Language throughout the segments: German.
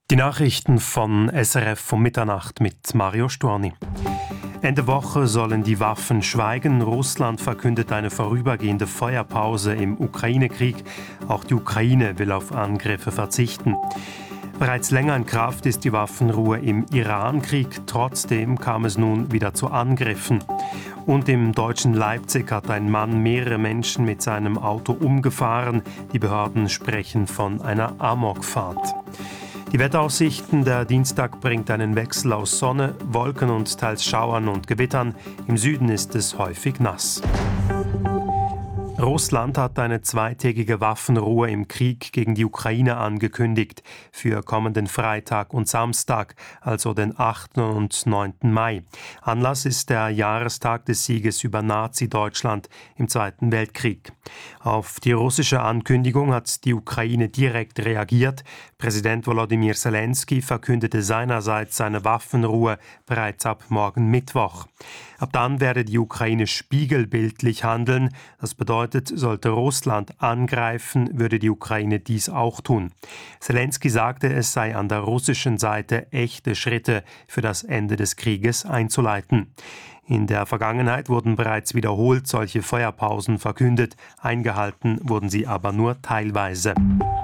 Die Nachrichten von SRF um Mitternacht mit Mario Storni. Ende Woche sollen die Waffen schweigen. Russland verkündet eine vorübergehende Feuerpause im Ukraine-Krieg. Auch die Ukraine will auf Angriffe verzichten. Bereits länger in Kraft ist die Waffenruhe im Iran-Krieg. Trotzdem kam es nun wieder zu Angriffen. Und im deutschen Leipzig hat ein Mann mehrere Menschen mit seinem Auto umgefahren. Die Behörden sprechen von einer Amokfahrt. Die Wetteraussichten: Der Dienstag bringt einen Wechsel aus Sonne, Wolken und teils Schauern und Gewittern. Im Süden ist es häufig nass. Russland hat eine zweitägige Waffenruhe im Krieg gegen die Ukraine angekündigt für kommenden Freitag und Samstag, also den 8. und 9. Mai. Anlass ist der Jahrestag des Sieges über Nazi-Deutschland im Zweiten Weltkrieg. Auf die russische Ankündigung hat die Ukraine direkt reagiert. Präsident Volodymyr Zelensky verkündete seinerseits seine Waffenruhe bereits ab morgen Mittwoch. Ab dann werde die Ukraine spiegelbildlich handeln. Das bedeutet, sollte Russland angreifen, würde die Ukraine dies auch tun. Zelensky sagte, es sei an der russischen Seite echte Schritte für das Ende des Krieges einzuleiten. In der Vergangenheit wurden bereits wiederholt solche Feuerpausen verkündet, eingehalten wurden sie aber nur teilweise.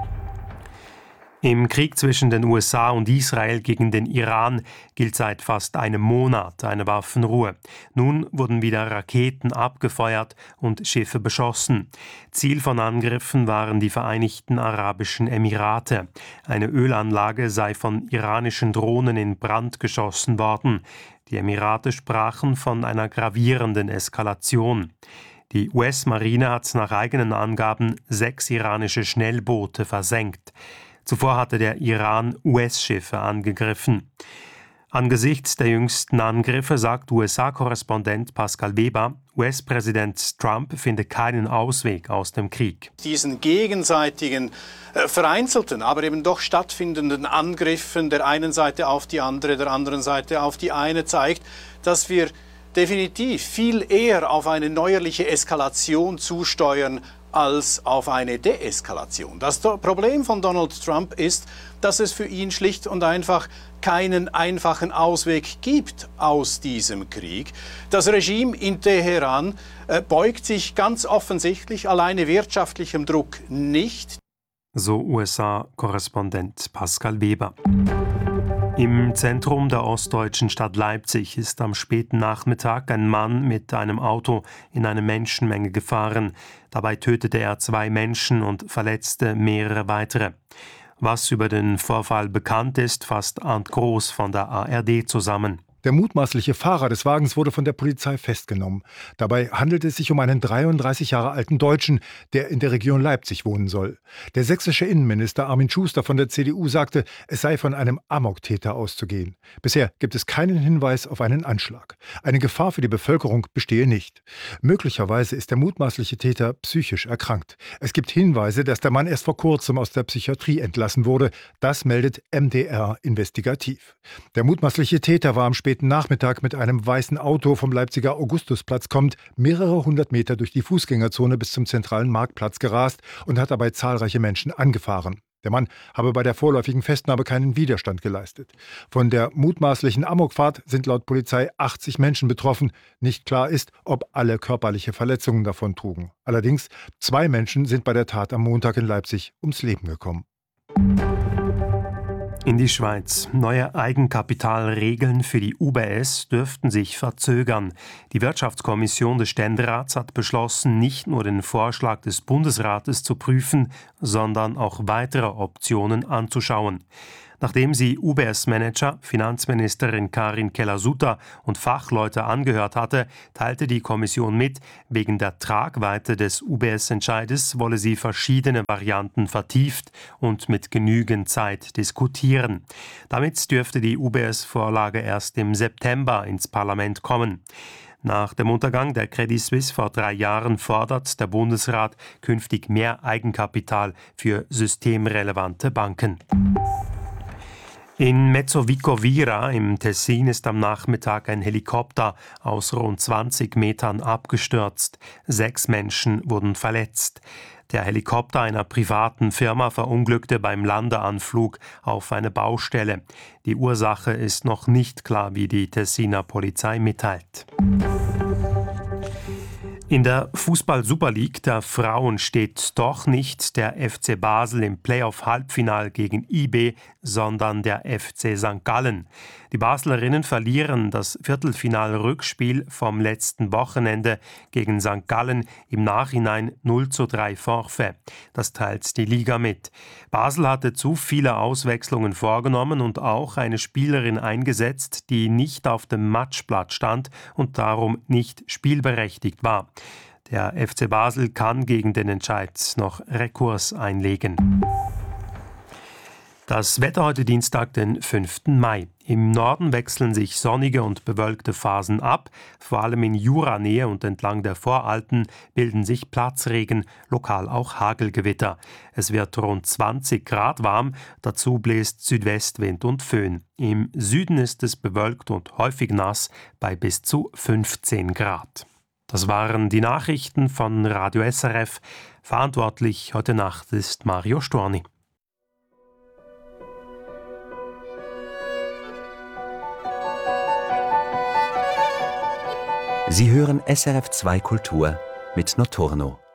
Im Krieg zwischen den USA und Israel gegen den Iran gilt seit fast einem Monat eine Waffenruhe. Nun wurden wieder Raketen abgefeuert und Schiffe beschossen. Ziel von Angriffen waren die Vereinigten Arabischen Emirate. Eine Ölanlage sei von iranischen Drohnen in Brand geschossen worden. Die Emirate sprachen von einer gravierenden Eskalation. Die US-Marine hat nach eigenen Angaben 6 iranische Schnellboote versenkt. Zuvor hatte der Iran US-Schiffe angegriffen. Angesichts der jüngsten Angriffe sagt USA-Korrespondent Pascal Weber, US-Präsident Trump finde keinen Ausweg aus dem Krieg. Diesen gegenseitigen, vereinzelten, aber eben doch stattfindenden Angriffen der einen Seite auf die andere, der anderen Seite auf die eine zeigt, dass wir definitiv viel eher auf eine neuerliche Eskalation zusteuern als auf eine Deeskalation. Das Problem von Donald Trump ist, dass es für ihn schlicht und einfach keinen einfachen Ausweg gibt aus diesem Krieg. Das Regime in Teheran beugt sich ganz offensichtlich alleine wirtschaftlichem Druck nicht. So USA-Korrespondent Pascal Weber. Im Zentrum der ostdeutschen Stadt Leipzig ist am späten Nachmittag ein Mann mit einem Auto in eine Menschenmenge gefahren. Dabei tötete er 2 Menschen und verletzte mehrere weitere. Was über den Vorfall bekannt ist, fasst Arndt Groß von der ARD zusammen. Der mutmaßliche Fahrer des Wagens wurde von der Polizei festgenommen. Dabei handelt es sich um einen 33 Jahre alten Deutschen, der in der Region Leipzig wohnen soll. Der sächsische Innenminister Armin Schuster von der CDU sagte, es sei von einem Amoktäter auszugehen. Bisher gibt es keinen Hinweis auf einen Anschlag. Eine Gefahr für die Bevölkerung bestehe nicht. Möglicherweise ist der mutmaßliche Täter psychisch erkrankt. Es gibt Hinweise, dass der Mann erst vor kurzem aus der Psychiatrie entlassen wurde. Das meldet MDR investigativ. Der mutmaßliche Täter war am späten Nachmittag mit einem weißen Auto vom Leipziger Augustusplatz kommend mehrere 100 Meter durch die Fußgängerzone bis zum zentralen Marktplatz gerast und hat dabei zahlreiche Menschen angefahren. Der Mann habe bei der vorläufigen Festnahme keinen Widerstand geleistet. Von der mutmaßlichen Amokfahrt sind laut Polizei 80 Menschen betroffen. Nicht klar ist, ob alle körperliche Verletzungen davon trugen. Allerdings 2 Menschen sind bei der Tat am Montag in Leipzig ums Leben gekommen. In die Schweiz. Neue Eigenkapitalregeln für die UBS dürften sich verzögern. Die Wirtschaftskommission des Ständerats hat beschlossen, nicht nur den Vorschlag des Bundesrates zu prüfen, sondern auch weitere Optionen anzuschauen. Nachdem sie UBS-Manager, Finanzministerin Karin Keller-Sutter und Fachleute angehört hatte, teilte die Kommission mit, wegen der Tragweite des UBS-Entscheides wolle sie verschiedene Varianten vertieft und mit genügend Zeit diskutieren. Damit dürfte die UBS-Vorlage erst im September ins Parlament kommen. Nach dem Untergang der Credit Suisse vor 3 Jahren fordert der Bundesrat künftig mehr Eigenkapital für systemrelevante Banken. In Mezzovico-Vira im Tessin ist am Nachmittag ein Helikopter aus rund 20 Metern abgestürzt. 6 Menschen wurden verletzt. Der Helikopter einer privaten Firma verunglückte beim Landeanflug auf eine Baustelle. Die Ursache ist noch nicht klar, wie die Tessiner Polizei mitteilt. In der Fußball-Super League der Frauen steht doch nicht der FC Basel im Playoff-Halbfinal gegen IB, sondern der FC St. Gallen. Die Baslerinnen verlieren das Viertelfinal-Rückspiel vom letzten Wochenende gegen St. Gallen im Nachhinein 0:3 Forfait. Das teilt die Liga mit. Basel hatte zu viele Auswechslungen vorgenommen und auch eine Spielerin eingesetzt, die nicht auf dem Matchblatt stand und darum nicht spielberechtigt war. Der FC Basel kann gegen den Entscheid noch Rekurs einlegen. Das Wetter heute Dienstag, den 5. Mai. Im Norden wechseln sich sonnige und bewölkte Phasen ab. Vor allem in Juranähe und entlang der Voralpen bilden sich Platzregen, lokal auch Hagelgewitter. Es wird rund 20 Grad warm, dazu bläst Südwestwind und Föhn. Im Süden ist es bewölkt und häufig nass bei bis zu 15 Grad. Das waren die Nachrichten von Radio SRF. Verantwortlich heute Nacht ist Mario Storni. Sie hören SRF 2 Kultur mit Notorno.